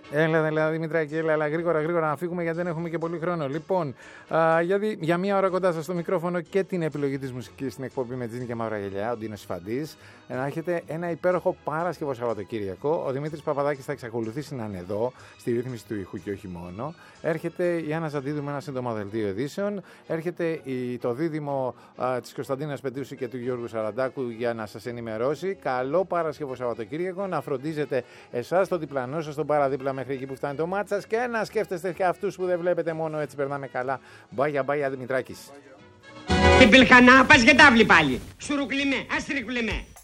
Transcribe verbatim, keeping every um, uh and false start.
Έλα, έλα, Δημητράκη, έλα, έλα, γρήγορα, γρήγορα να φύγουμε γιατί δεν έχουμε και πολύ χρόνο. Λοιπόν, α, γιατί για μία ώρα κοντά σας στο μικρόφωνο και την επιλογή της μουσικής στην εκπομπή με Τζίνι και Μαύρα Γελιά, ο Ντίνος Φαντής. Να έχετε ένα υπέροχο Παρασκευό Σαββατοκύριακο. Ο Δημήτρης Παπαδάκης θα εξακολουθήσει να είναι εδώ, στη ρύθμιση του ήχου και όχι μόνο. Έρχεται η Άννα Ζαντίδου με ένα σύντομο δελτίο ειδήσεων. Έρχεται η, το δίδυμο α, της Κωνσταντίνας Πεντούσου και του Γιώργου Σαραντάκου για να σας ενημερώσει. Καλό Παρασκευό Σαββατοκύριακο. Να φροντίζετε εσάς, τον διπλανό σας, τον παραδίπλα μέχρι εκεί που φτάνει το μάτι σας και να σκέφτεστε και αυτούς που δεν βλέπετε, μόνο έτσι περνάμε καλά. Μπάγια, μπάγια, Δημητράκης. Την πιλχανά πας για τάβλη πάλι. Σουρουκλιμέ, αστρικλιμέ.